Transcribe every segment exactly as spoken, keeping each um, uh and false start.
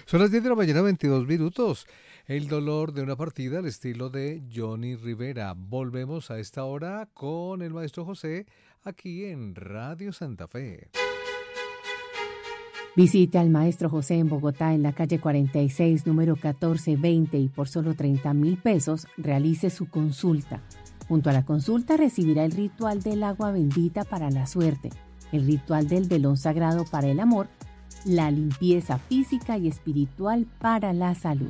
Son las diez de la mañana, veintidós minutos. El dolor de una partida al estilo de Johnny Rivera. Volvemos a esta hora con el maestro José aquí en Radio Santa Fe. Visite al maestro José en Bogotá en la calle cuarenta y seis, número catorce veinte y por solo treinta mil pesos realice su consulta. Junto a la consulta recibirá el ritual del agua bendita para la suerte, el ritual del velón sagrado para el amor, la limpieza física y espiritual para la salud.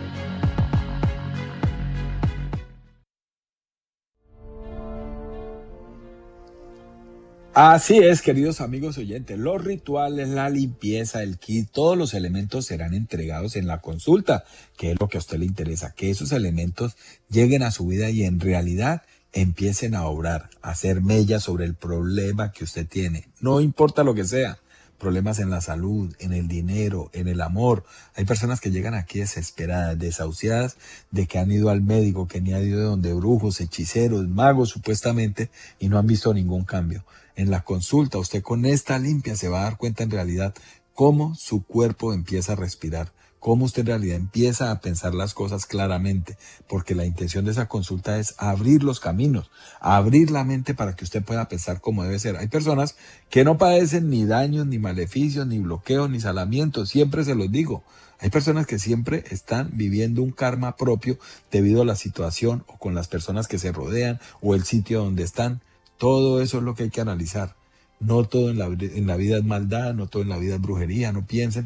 Así es, queridos amigos oyentes, los rituales, la limpieza, el kit, todos los elementos serán entregados en la consulta, que es lo que a usted le interesa, que esos elementos lleguen a su vida y en realidad empiecen a obrar, a hacer mella sobre el problema que usted tiene, no importa lo que sea. Problemas en la salud, en el dinero, en el amor. Hay personas que llegan aquí desesperadas, desahuciadas de que han ido al médico, que ni han ido donde brujos, hechiceros, magos supuestamente y no han visto ningún cambio. En la consulta usted con esta limpia se va a dar cuenta en realidad cómo su cuerpo empieza a respirar, cómo usted en realidad empieza a pensar las cosas claramente, porque la intención de esa consulta es abrir los caminos, abrir la mente para que usted pueda pensar como debe ser. Hay personas que no padecen ni daños, ni maleficios, ni bloqueos, ni salamientos, siempre se los digo. Hay personas que siempre están viviendo un karma propio debido a la situación o con las personas que se rodean o el sitio donde están. Todo eso es lo que hay que analizar. No todo en la, en la vida es maldad, no todo en la vida es brujería, no piensen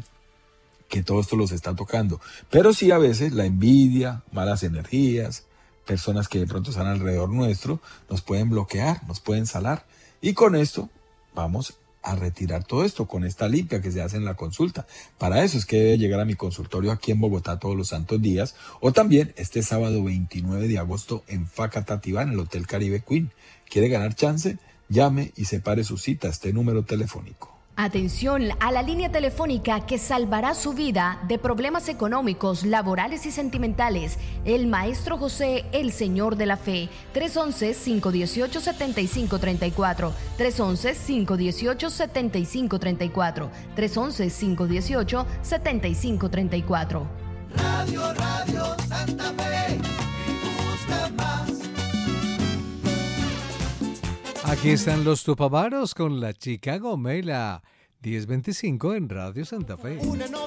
que todo esto los está tocando, pero sí a veces la envidia, malas energías, personas que de pronto están alrededor nuestro, nos pueden bloquear, nos pueden salar, y con esto vamos a retirar todo esto, con esta limpia que se hace en la consulta. Para eso es que debe llegar a mi consultorio aquí en Bogotá todos los santos días, o también este sábado veintinueve de agosto en Facatativá, en el Hotel Caribe Queen. ¿Quiere ganar chance? Llame y separe su cita a este número telefónico. Atención a la línea telefónica que salvará su vida de problemas económicos, laborales y sentimentales. El Maestro José, el Señor de la Fe. tres once, cinco dieciocho, setenta y cinco treinta y cuatro. tres once, cinco dieciocho, setenta y cinco treinta y cuatro. tres once, cinco dieciocho, setenta y cinco treinta y cuatro. Radio, Radio Santa Fe. Y busca más. Aquí están los Tupamaros con la Chica Gomela, diez veinticinco en Radio Santa Fe.